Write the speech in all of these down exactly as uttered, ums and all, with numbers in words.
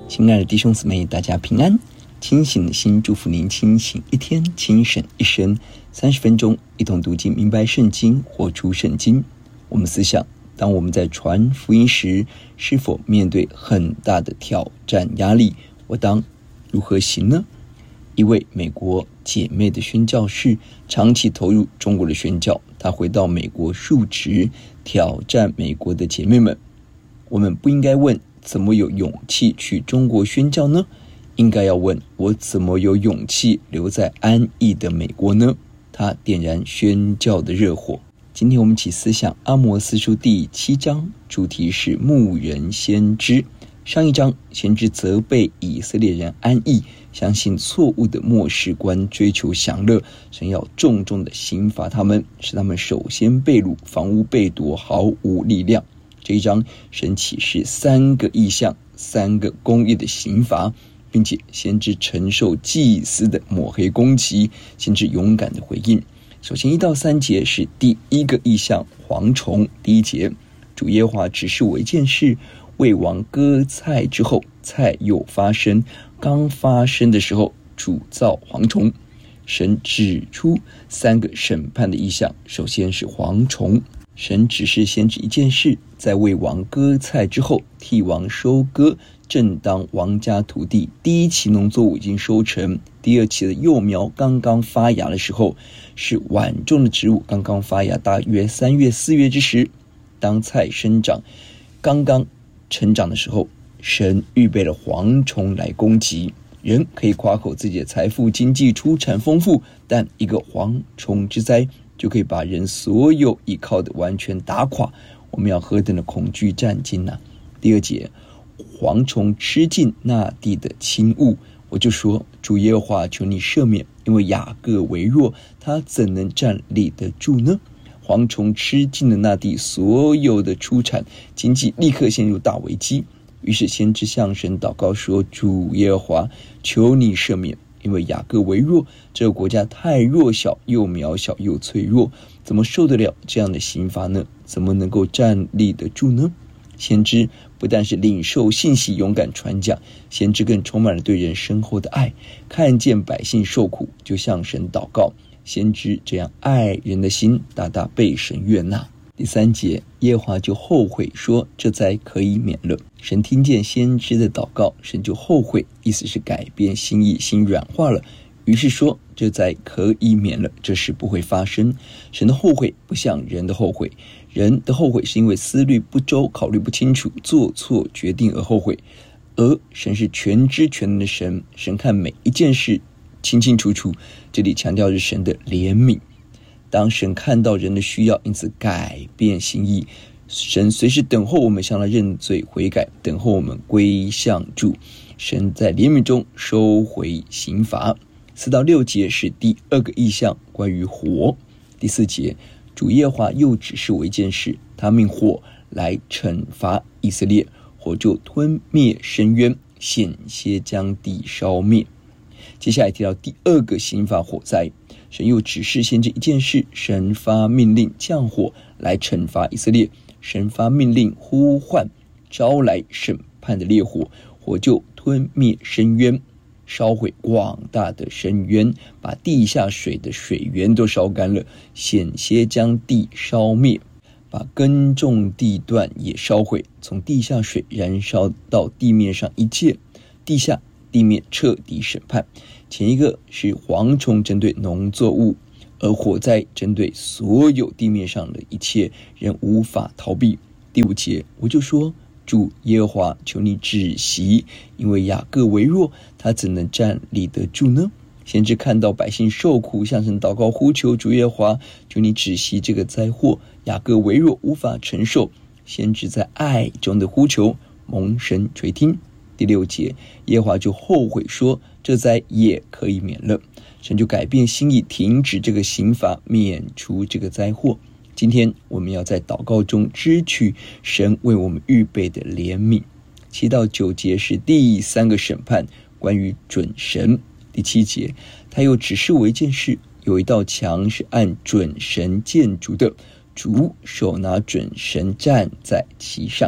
亲爱的弟兄姊妹，大家平安。清醒的心祝福您清醒一天，清省一生。三十分钟一同读经，明白圣经，活出圣经。我们思想，当我们在传福音时，是否面对很大的挑战压力，我当如何行呢？一位美国姐妹的宣教士长期投入中国的宣教，她回到美国述职，挑战美国的姐妹们。我们不应该问怎么有勇气去中国宣教呢？应该要问我怎么有勇气留在安逸的美国呢？他点燃宣教的热火。今天我们一起思想阿摩司书第七章，主题是牧人先知。上一章先知责备以色列人安逸，相信错误的末世观，追求享乐，神要重重的刑罚他们，使他们首先被掳，房屋被夺，毫无力量。这一章神启示三个异象，三个公义的刑罚，并且先知承受祭司的抹黑攻击，先知勇敢的回应。首先一到三节是第一个异象，蝗虫。第一节，主耶和华指示我一件事，为王割菜之后，菜又发生，刚发生的时候，主造蝗虫。神指出三个审判的异象，首先是蝗虫。神指示先知一件事，在为王割菜之后，替王收割，正当王家土地第一期农作物已经收成，第二期的幼苗刚刚发芽的时候，是晚种的植物刚刚发芽，大约三月四月之时，当菜生长刚刚成长的时候，神预备了蝗虫来攻击。人可以夸口自己的财富、经济、出产丰富，但一个蝗虫之灾就可以把人所有依靠的完全打垮。我们要何等的恐惧战惊啊！第二节，蝗虫吃尽那地的轻物，我就说，主耶和华，求你赦免，因为雅各为弱，他怎能站立得住呢？蝗虫吃尽了那地所有的出产，经济立刻陷入大危机。于是先知向神祷告说，主耶和华，求你赦免，因为雅各为弱，这个国家太弱小，又渺小又脆弱，怎么受得了这样的刑罚呢？怎么能够站立得住呢？先知不但是领受信息，勇敢传讲，先知更充满了对人深厚的爱，看见百姓受苦就向神祷告，先知这样爱人的心大大被神悦纳。第三节，耶和华就后悔说，这灾可以免了。神听见先知的祷告，神就后悔，意思是改变心意，心软化了，于是说这灾可以免了，这事不会发生。神的后悔不像人的后悔，人的后悔是因为思虑不周，考虑不清楚，做错决定而后悔，而神是全知全能的神，神看每一件事清清楚楚。这里强调是神的怜悯，当神看到人的需要，因此改变心意。神随时等候我们向他认罪悔改，等候我们归向主。神在怜悯中收回刑罚。四到六节是第二个异象，关于火。第四节，主耶和华又指示我一件事，他命火来惩罚以色列，火就吞灭深渊，险些将地烧灭。接下来提到第二个刑罚火灾，神又指示先知一件事，神发命令降火来惩罚以色列，神发命令呼唤招来审判的烈火，火就吞灭深渊，烧毁广大的深渊，把地下水的水源都烧干了，险些将地烧灭，把耕种地段也烧毁，从地下水燃烧到地面上一切，地下地面彻底审判。前一个是蝗虫针对农作物，而火灾针对所有地面上的一切，人无法逃避。第五节，我就说，主耶和华，求你止息，因为雅各为弱，他怎能站立得住呢？先知看到百姓受苦，向神祷告呼求，主耶和华，求你止息这个灾祸，雅各为弱，无法承受。先知在爱中的呼求，蒙神垂听。第六节，耶和华就后悔说，这灾也可以免了。神就改变心意，停止这个刑罚，免除这个灾祸。今天我们要在祷告中支取神为我们预备的怜悯。七到九节是第三个审判，关于准神。第七节，他又指示我一件事，有一道墙是按准神建筑的，主手拿准神站在其上。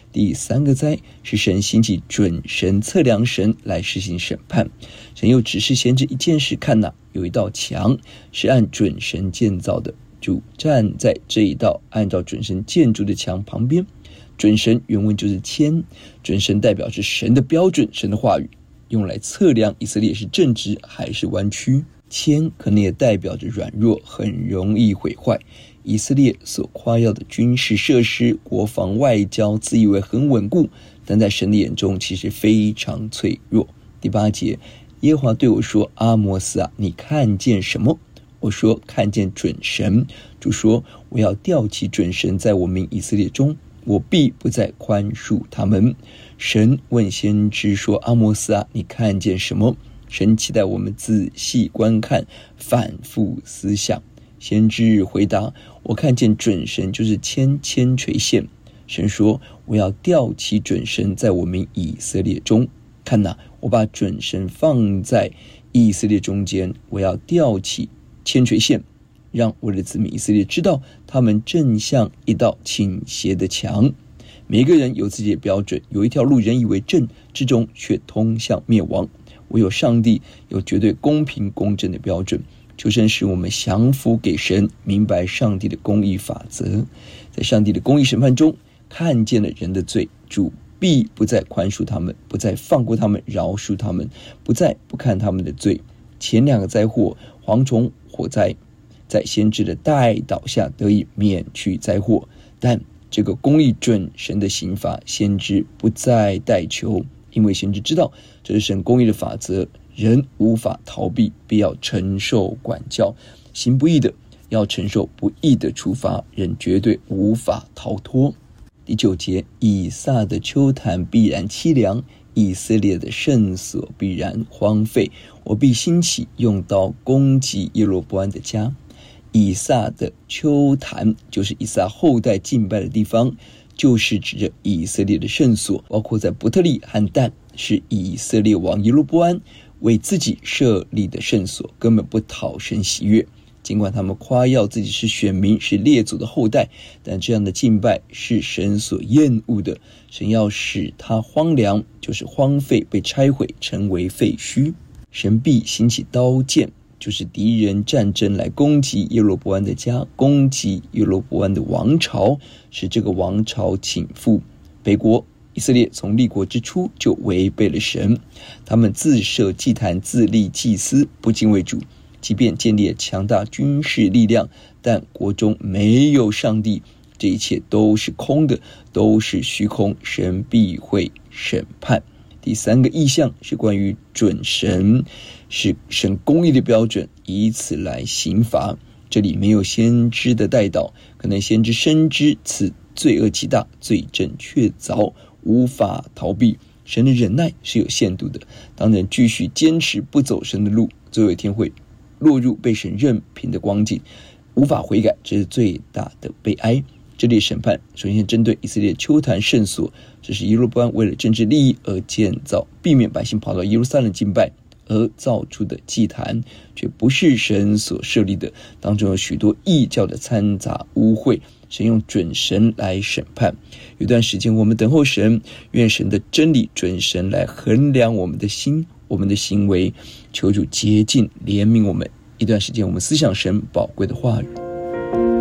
第三个灾是神兴起准神测量神来实行审判。神又指示先知一件事，看哪，有一道墙是按准神建造的，主站在这一道按照准神建筑的墙旁边。准神原文就是签，准神代表是神的标准，神的话语，用来测量以色列是正直还是弯曲。签可能也代表着软弱，很容易毁坏。以色列所夸耀的军事设施、国防外交，自以为很稳固，但在神的眼中其实非常脆弱。第八节，耶和华对我说，阿摩斯啊，你看见什么？我说，看见准神。主说，我要调起准神在我民以色列中，我必不再宽恕他们。神问先知说，阿摩斯啊，你看见什么？神期待我们仔细观看，反复思想。先知回答，我看见准神就是千千垂线。神说，我要调起准神在我们以色列中。看哪，我把准神放在以色列中间，我要调起千垂线，让我的子民以色列知道，他们正像一道倾斜的墙。每个人有自己的标准，有一条路人以为正，至终却通向灭亡。唯有上帝有绝对公平公正的标准，求神使我们降服给神，明白上帝的公义法则。在上帝的公义审判中，看见了人的罪，主必不再宽恕他们，不再放过他们，饶恕他们，不再不看他们的罪。前两个灾祸，蝗虫火灾，在先知的代祷下得以免去灾祸，但这个公义准神的刑罚，先知不再代求，因为先知知道这是神公义的法则，人无法逃避，必要承受管教。行不义的要承受不义的处罚，人绝对无法逃脱。第九节，以撒的丘坛必然凄凉，以色列的圣所必然荒废，我必兴起用刀攻击耶罗波安的家。以撒的丘坛就是以撒后代敬拜的地方，就是指着以色列的圣所，包括在伯特利和但，是以色列王耶罗波安为自己设立的圣所，根本不讨神喜悦。尽管他们夸耀自己是选民，是列祖的后代，但这样的敬拜是神所厌恶的。神要使它荒凉，就是荒废，被拆毁，成为废墟。神必兴起刀剑，就是敌人战争来攻击耶罗波安的家，攻击耶罗波安的王朝，使这个王朝倾覆。北国以色列从立国之初就违背了神，他们自设祭坛，自立祭司，不敬畏主。即便建立了强大军事力量，但国中没有上帝，这一切都是空的，都是虚空，神必会审判。第三个意象是关于准神，是神公义的标准，以此来刑罚。这里没有先知的代祷，可能先知深知此罪恶极大，罪证确凿，无法逃避。神的忍耐是有限度的，当人继续坚持不走神的路，最后一天会落入被神任凭的光景，无法悔改，这是最大的悲哀。这里审判首先针对以色列丘坛圣所，这是耶罗波安为了政治利益而建造，避免百姓跑到耶路撒冷敬拜而造出的祭坛，却不是神所设立的，当中有许多异教的掺杂污秽，神用准神来审判。有段时间我们等候神，愿神的真理准神来衡量我们的心，我们的行为，求主洁净怜悯我们。一段时间我们思想神宝贵的话语。